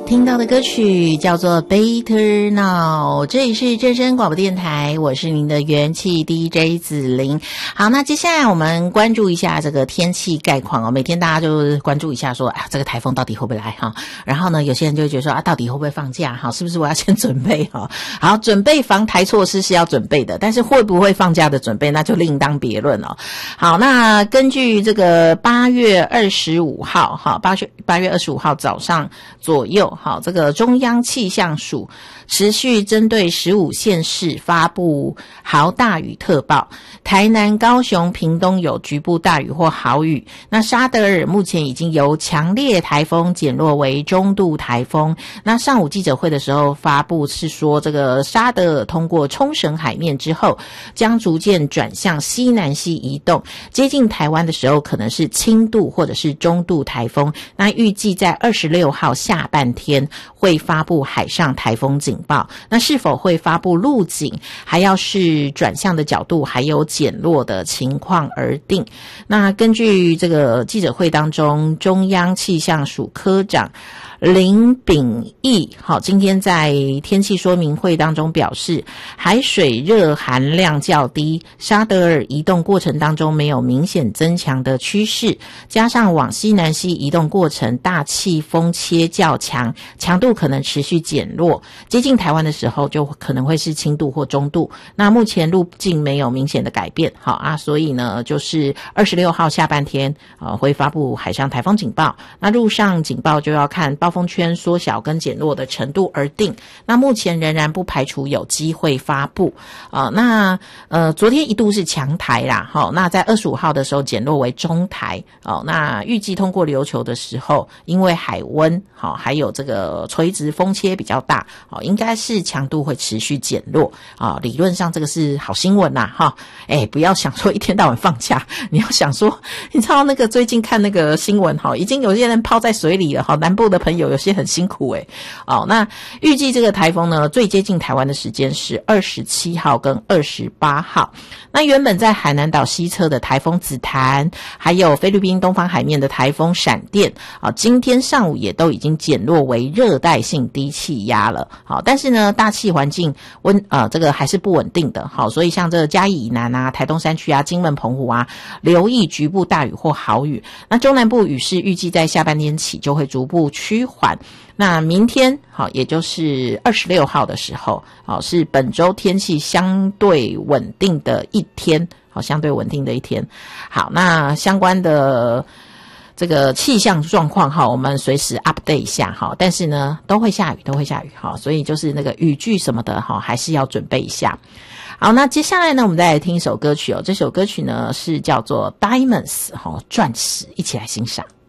听到的歌曲叫做 Better Now， 这里是正声广播电台，我是您的元气 DJ 子琳。好，那接下来我们关注一下这个天气概况哦。每天大家就关注一下说，这个台风到底会不会来哈？然后呢，有些人就会觉得说到底会不会放假哈？是不是我要先准备哈？好，准备防台措施是要准备的，但是会不会放假的准备那就另当别论哦。好，那根据这个8月25号哈，8月25号早上左右。好，这个中央气象署持续针对15县市发布豪大雨特报，台南、高雄、屏东有局部大雨或豪雨。那沙德尔目前已经由强烈台风减弱为中度台风。那上午记者会的时候发布是说，这个沙德尔通过冲绳海面之后，将逐渐转向西南西移动，接近台湾的时候可能是轻度或者是中度台风。那预计在26号下半天会发布海上台风警报，那是否会发布陆警，还要是转向的角度还有减弱的情况而定。那根据这个记者会当中，中央气象署科长林秉义今天在天气说明会当中表示，海水热含量较低，沙德尔移动过程当中没有明显增强的趋势，加上往西南西移动过程大气风切较强，强度可能持续减弱，接近台湾的时候就可能会是轻度或中度。那目前路径没有明显的改变，所以呢就是26号下半天会发布海上台风警报。那陆上警报就要看暴风圈缩小跟减弱的程度而定，那目前仍然不排除有机会发布。昨天一度是强台啦，那在25号的时候减弱为中台。那预计通过琉球的时候，因为海温还有这个垂直风切比较大，应该是强度会持续减弱。理论上这个是好新闻啦，不要想说一天到晚放假，你要想说，你知道那个最近看那个新闻已经有些人泡在水里了，南部的朋友有些很辛苦那预计这个台风呢最接近台湾的时间是27号跟28号。那原本在海南岛西侧的台风紫檀，还有菲律宾东方海面的台风闪电今天上午也都已经减弱为热带性低气压了。但是呢大气环境这个还是不稳定的，所以像这个嘉义以南啊、台东山区啊、金门澎湖啊，留意局部大雨或豪雨。那中南部雨势预计在下半天起就会逐步趋缓。那明天也就是26号的时候是本周天气相对稳定的一天，相对稳定的一天。好，那相关的这个气象状况我们随时 update 一下但是呢都会下雨所以就是那个雨具什么的还是要准备一下。好，那接下来呢我们再来听一首歌曲这首歌曲呢是叫做 Diamonds 钻石，一起来欣赏。